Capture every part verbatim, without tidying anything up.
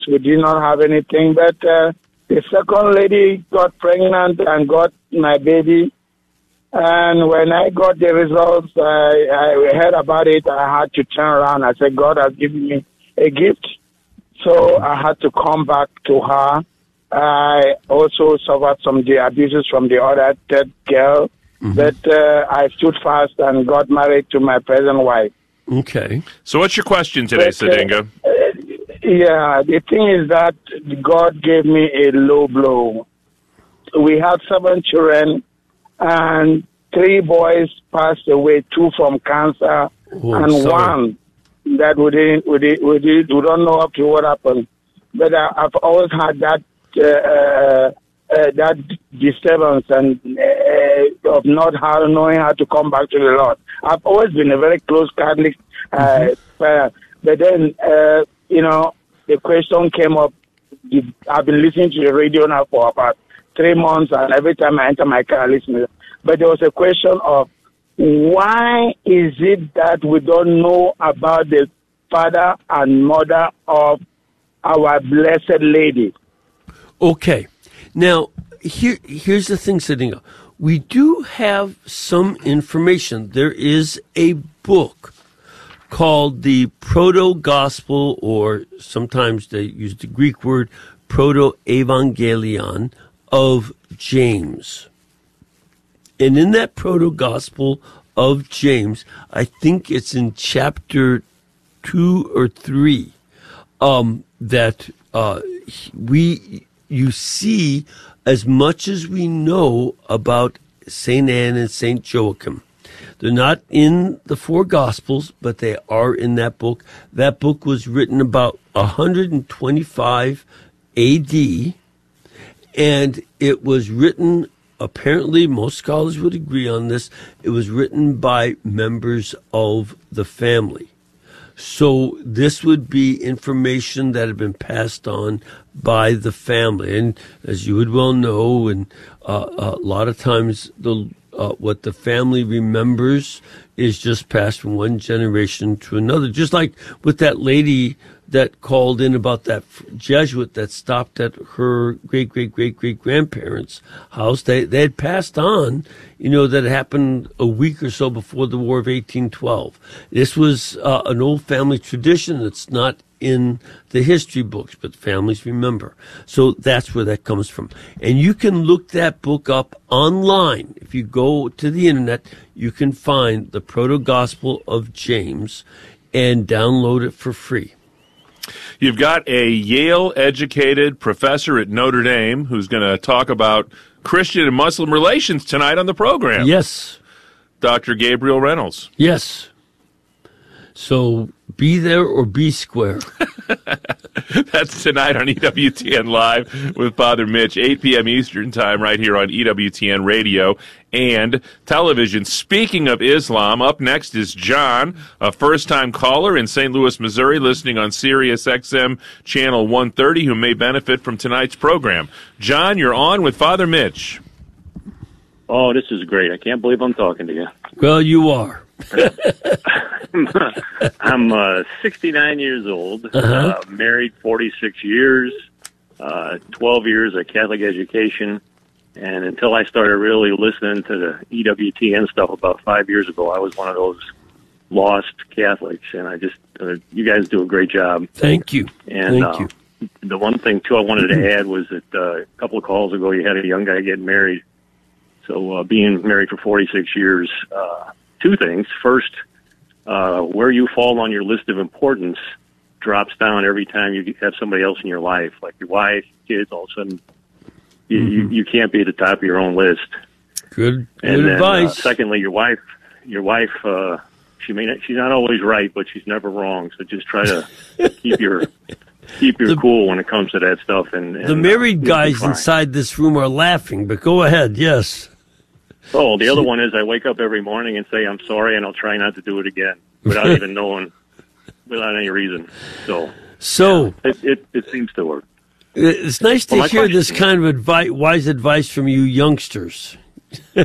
we did not have anything. But uh, the second lady got pregnant and got my baby. And when I got the results, I, I heard about it. I had to turn around. I said, God has given me a gift. So I had to come back to her. I also suffered some the abuses from the other third girl. Mm-hmm. But uh, I stood fast and got married to my present wife. Okay. So what's your question today, but, Sadinga? Uh, yeah, the thing is that God gave me a low blow. We had seven children, and three boys passed away, two from cancer, oh, and sorry. one that we didn't, we, did, we, did, we don't know up to what happened. But I, I've always had that uh, uh, uh, that disturbance and uh, of not how, knowing how to come back to the Lord. I've always been a very close Catholic uh, mm-hmm. uh, but then, uh, you know, the question came up. I've been listening to the radio now for about three months, and every time I enter my car, I listen. But there was a question of why is it that we don't know about the father and mother of our Blessed Lady? Okay. Now, here, here's the thing, Sadinga. We do have some information. There is a book called the Proto-Gospel, or sometimes they use the Greek word Proto-Evangelion of James. And in that Proto-Gospel of James, I think it's in chapter two or three, um, that uh, we you see as much as we know about Saint Anne and Saint Joachim. They're not in the four Gospels, but they are in that book. That book was written about one twenty-five A D, and it was written, apparently, most scholars would agree on this, it was written by members of the family. So this would be information that had been passed on by the family. And as you would well know, and uh, a lot of times the uh, what the family remembers is just passed from one generation to another. Just like with that lady that called in about that Jesuit that stopped at her great-great-great-great-grandparents' house. They they had passed on, you know, that happened a week or so before the War of eighteen twelve. This was uh, an old family tradition that's not in the history books, but families remember. So that's where that comes from. And you can look that book up online. If you go to the internet, you can find the Proto-Gospel of James and download it for free. You've got a Yale-educated professor at Notre Dame who's going to talk about Christian and Muslim relations tonight on the program. Yes. Doctor Gabriel Reynolds. Yes. So be there or be square. That's tonight on E W T N Live with Father Mitch, eight p.m. Eastern Time, right here on E W T N Radio and television. Speaking of Islam, up next is John, a first-time caller in Saint Louis, Missouri, listening on Sirius X M Channel one thirty, who may benefit from tonight's program. John, you're on with Father Mitch. Oh, this is great. I can't believe I'm talking to you. Well, you are. I'm uh, sixty-nine years old, uh-huh. uh, married forty-six years, uh, twelve years of Catholic education, and until I started really listening to the E W T N stuff about five years ago, I was one of those lost Catholics, and I just, uh, you guys do a great job. Thank you. And Thank uh, you. The one thing, too, I wanted to add was that uh, a couple of calls ago, you had a young guy getting married. So uh, being married for forty-six years, uh, two things. First, uh, where you fall on your list of importance drops down every time you have somebody else in your life, like your wife, kids. All of a sudden, you, mm-hmm. you, you can't be at the top of your own list. Good, and good then, advice. Uh, secondly, your wife, your wife, uh, she may not, she's not always right, but she's never wrong. So just try to keep your keep your the, cool when it comes to that stuff. And, and the married uh, guys inside this room are laughing, but go ahead. Yes. Oh, the other one is I wake up every morning and say I'm sorry, and I'll try not to do it again without even knowing, without any reason. So, so yeah, it, it it seems to work. It's nice to well, hear question, this kind of advice, wise advice from you youngsters.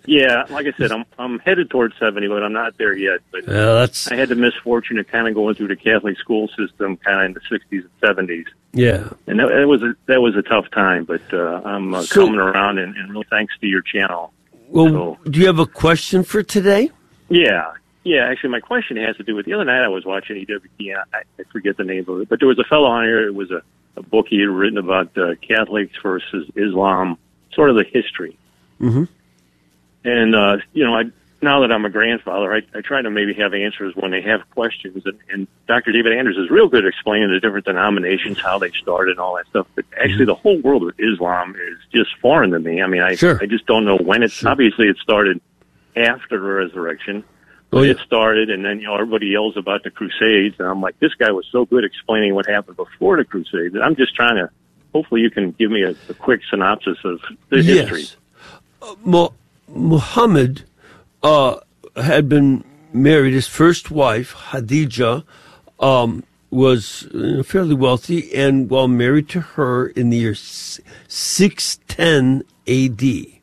Yeah, like I said, I'm I'm headed towards seventy, but I'm not there yet. But Uh, that's I had the misfortune of kind of going through the Catholic school system, kind of in the sixties and seventies, yeah. and that, that was a that was a tough time. But uh, I'm uh, So- coming around, and, and really thanks to your channel. Well, So- do you have a question for today? Yeah, yeah. Actually, my question has to do with the other night I was watching E W T N. I, I forget the name of it, but there was a fellow on here. It was a, a book he had written about uh, Catholics versus Islam, sort of the history. Mm-hmm. And, uh, you know, I, now that I'm a grandfather, I, I try to maybe have answers when they have questions. And, and Doctor David Anders is real good at explaining the different denominations, how they started and all that stuff. But actually, the whole world of Islam is just foreign to me. I mean, I, Sure. I just don't know when it's, Sure. obviously it started after the resurrection. But Oh, yeah. it started, and then, you know, everybody yells about the Crusades. And I'm like, this guy was so good explaining what happened before the Crusades. I'm just trying to, hopefully you can give me a, a quick synopsis of the history. Yes. Uh, Mo- Muhammad uh, had been married. His first wife, Khadija, um, was uh, fairly wealthy, and while married to her in the year six ten A D,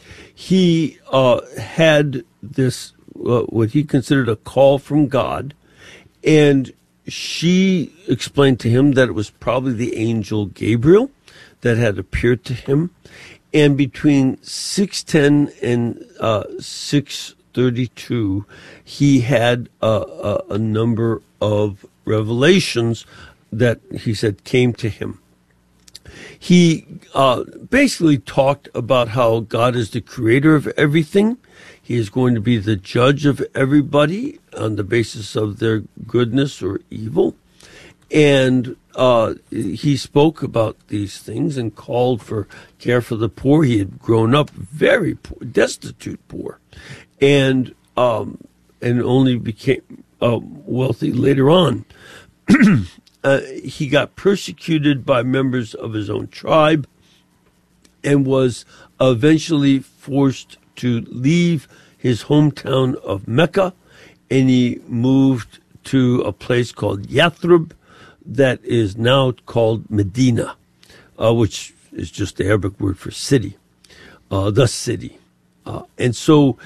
he uh, had this, uh, what he considered a call from God, and she explained to him that it was probably the angel Gabriel that had appeared to him. And between six ten and uh, six thirty-two, he had a, a, a number of revelations that he said came to him. He uh, basically talked about how God is the creator of everything. He is going to be the judge of everybody on the basis of their goodness or evil. And uh, he spoke about these things and called for care for the poor. He had grown up very poor, destitute poor, and um, and only became uh, wealthy later on. uh, he got persecuted by members of his own tribe and was eventually forced to leave his hometown of Mecca, and he moved to a place called Yathrib, that is now called Medina, uh, which is just the Arabic word for city, uh, the city. Uh, and so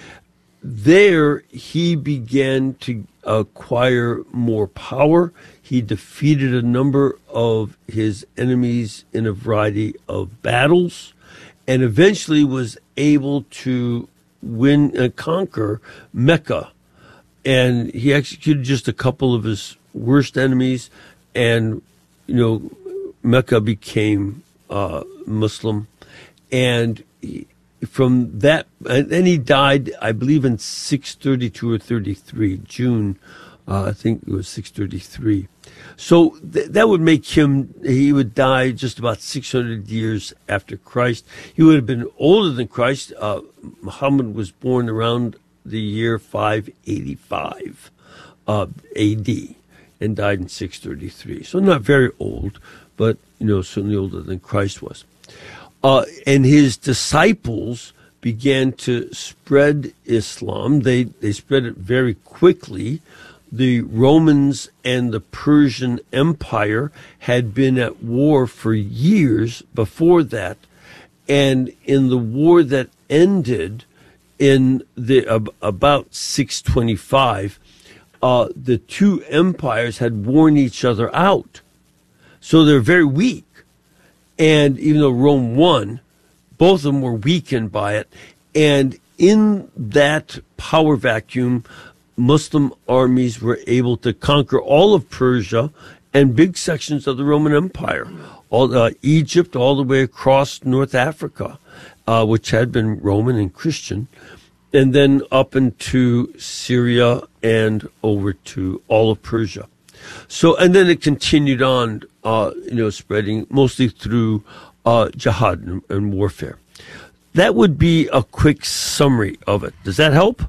there he began to acquire more power. He defeated a number of his enemies in a variety of battles, and eventually was able to win and conquer Mecca. And he executed just a couple of his worst enemies, and, you know, Mecca became uh, Muslim. And he, from that, and then he died, I believe, in six thirty-two or thirty-three, June, uh, I think it was six thirty-three. So th- that would make him, he would die just about six hundred years after Christ. He would have been older than Christ. Uh, Muhammad was born around the year five eighty-five uh, A D. and died in six thirty-three. So not very old, but, you know, certainly older than Christ was. Uh, and his disciples began to spread Islam. They, they spread it very quickly. The Romans and the Persian Empire had been at war for years before that. And in the war that ended in the uh, about six twenty-five, Uh, the two empires had worn each other out. So they're very weak. And even though Rome won, both of them were weakened by it. And in that power vacuum, Muslim armies were able to conquer all of Persia and big sections of the Roman Empire, all uh, Egypt, all the way across North Africa, uh, which had been Roman and Christian, and then up into Syria and over to all of Persia. So, and then it continued on, uh, you know, spreading mostly through uh, jihad and, and warfare. That would be a quick summary of it. Does that help?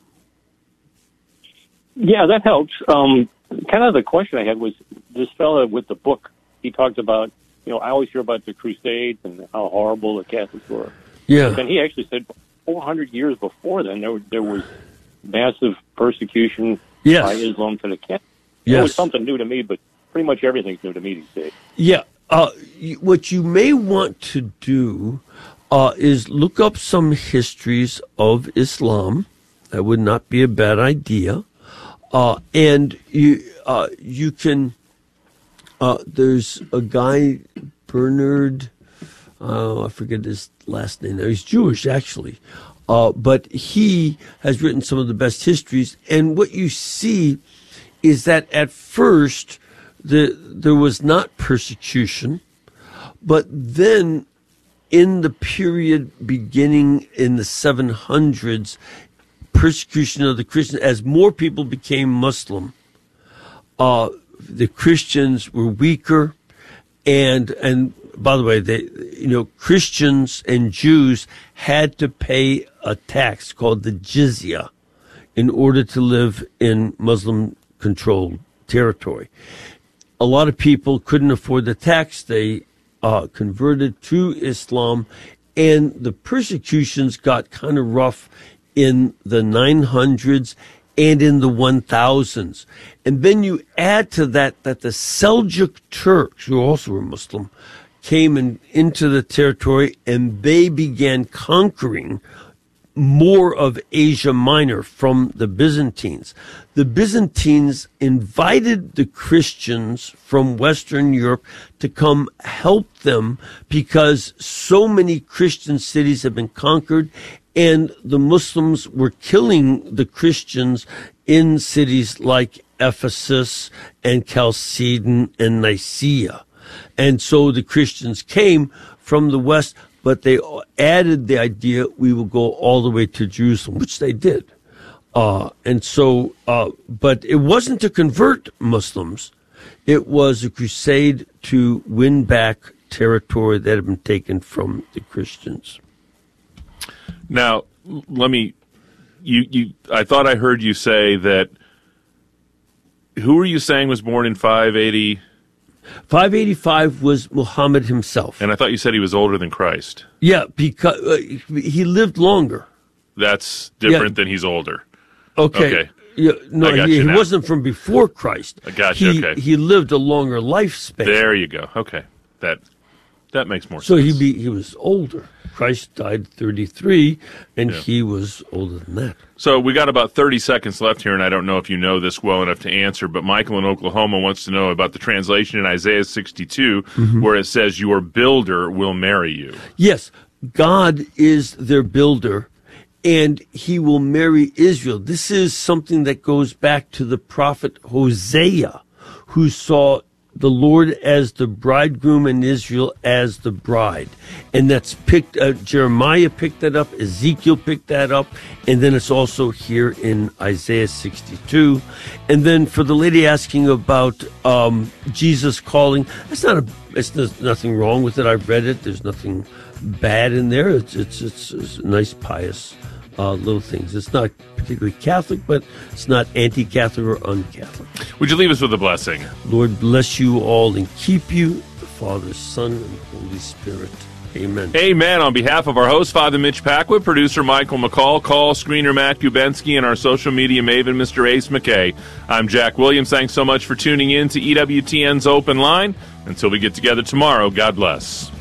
Yeah, that helps. Um, kind of the question I had was this fella with the book. He talked about, you know, I always hear about the Crusades and how horrible the Catholics were. Yeah. And he actually said four hundred years before then, there, there was massive persecution Yes. by Islam to the Catholics. Yes. It was something new to me, but pretty much everything's new to me these days. Yeah. Uh, y- what you may want to do uh, is look up some histories of Islam. That would not be a bad idea. Uh, and you uh, you can, uh, there's a guy, Bernard, uh, I forget his last name. He's Jewish, actually. Uh, but he has written some of the best histories. And what you see is that at first the, there was not persecution, but then in the period beginning in the seven hundreds, persecution of the Christians, as more people became Muslim, uh, the Christians were weaker, and and by the way, they you know Christians and Jews had to pay a tax called the jizya in order to live in Muslim-controlled territory. A lot of people couldn't afford the tax; they uh, converted to Islam, and the persecutions got kind of rough in the nine hundreds and in the one thousands. And then you add to that that the Seljuk Turks, who also were Muslim, came in, into the territory, and they began conquering more of Asia Minor from the Byzantines. The Byzantines invited the Christians from Western Europe to come help them because so many Christian cities have been conquered, and the Muslims were killing the Christians in cities like Ephesus and Chalcedon and Nicaea. And so the Christians came from the west, but they added the idea we will go all the way to Jerusalem, which they did. Uh, and so, uh, but it wasn't to convert Muslims. It was a crusade to win back territory that had been taken from the Christians. Now, let me, you, you, I thought I heard you say that, who were you saying was born in five eighty? five eighty-five was Muhammad himself. And I thought you said he was older than Christ. Yeah, because uh, he lived longer. That's different Yeah. than he's older. Okay. Okay. Yeah, no, I got he, you he now. wasn't from before Christ. I got you, He, okay. he lived a longer lifespan. There you go. Okay. That that makes more So sense. he be, he was older. Christ died thirty-three, and Yeah. he was older than that. So we got about thirty seconds left here, and I don't know if you know this well enough to answer, but Michael in Oklahoma wants to know about the translation in Isaiah sixty-two, Mm-hmm. where it says, "Your builder will marry you." Yes, God is their builder, and he will marry Israel. This is something that goes back to the prophet Hosea, who saw the Lord as the bridegroom and Israel as the bride. And that's picked, uh, Jeremiah picked that up, Ezekiel picked that up, and then it's also here in Isaiah sixty-two. And then for the lady asking about um, Jesus calling, that's not a, it's, there's nothing wrong with it. I've read it. There's nothing bad in there. It's, it's, it's, it's nice, pious uh, little things. It's not particularly Catholic, but it's not anti-Catholic or un-Catholic. Would you leave us with a blessing? Lord bless you all and keep you, the Father, Son, and Holy Spirit. Amen. Amen. On behalf of our host, Father Mitch Packwood, producer Michael McCall, call screener Matt Kubensky, and our social media maven, Mister Ace McKay, I'm Jack Williams. Thanks so much for tuning in to E W T N's Open Line. Until we get together tomorrow, God bless.